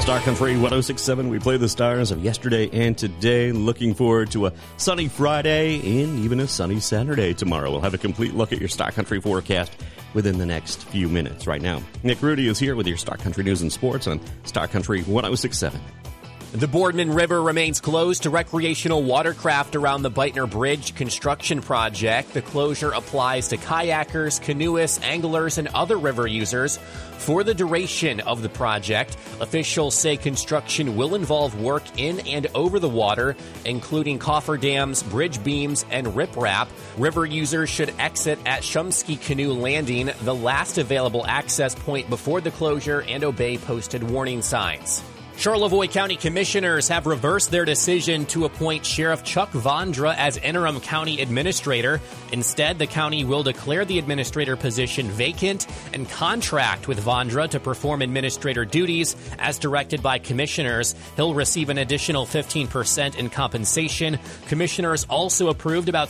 Star Country 106.7, we play the stars of yesterday and today. Looking forward to a sunny Friday and even a sunny Saturday tomorrow. We'll have a complete look at your Star Country forecast within the next few minutes. Right now, Nick Rudy is here with your Star Country news and sports on Star Country 106.7. The Boardman River remains closed to recreational watercraft around the Beitner Bridge construction project. The closure applies to kayakers, canoeists, anglers, and other river users for the duration of the project. Officials say construction will involve work in and over the water, including cofferdams, bridge beams, and riprap. River users should exit at Shumsky Canoe Landing, the last available access point before the closure, and obey posted warning signs. Charlevoix County Commissioners have reversed their decision to appoint Sheriff Chuck Vondra as interim county administrator. Instead, the county will declare the administrator position vacant and contract with Vondra to perform administrator duties as directed by commissioners. He'll receive an additional 15% in compensation. Commissioners also approved about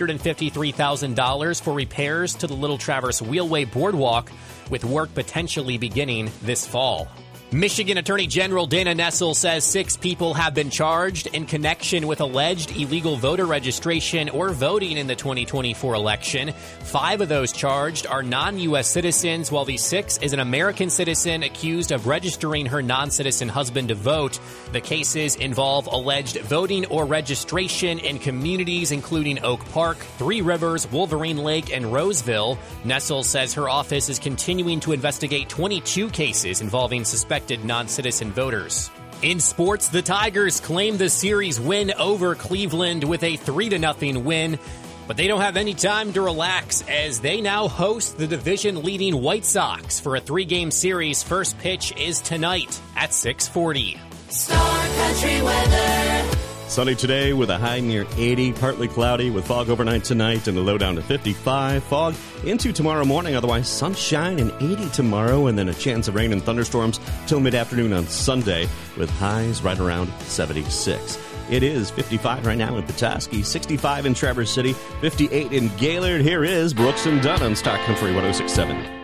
$653,000 for repairs to the Little Traverse Wheelway Boardwalk, with work potentially beginning this fall. Michigan Attorney General Dana Nessel says 6 people have been charged in connection with alleged illegal voter registration or voting in the 2024 election. 5 of those charged are non-U.S. citizens, while the 6th is an American citizen accused of registering her non-citizen husband to vote. The cases involve alleged voting or registration in communities including Oak Park, Three Rivers, Wolverine Lake, and Roseville. Nessel says her office is continuing to investigate 22 cases involving suspected non-citizen voters. In sports, the Tigers claim the series win over Cleveland with a 3-0 win, but they don't have any time to relax as they now host the division-leading White Sox for a 3-game series. First pitch is tonight at 6:40. Star Country weather. Sunny today with a high near 80, partly cloudy with fog overnight tonight and a low down to 55. Fog into tomorrow morning, otherwise sunshine and 80 tomorrow, and then a chance of rain and thunderstorms till mid-afternoon on Sunday with highs right around 76. It is 55 right now in Petoskey, 65 in Traverse City, 58 in Gaylord. Here is Brooks and Dunn on Star Country 106.7.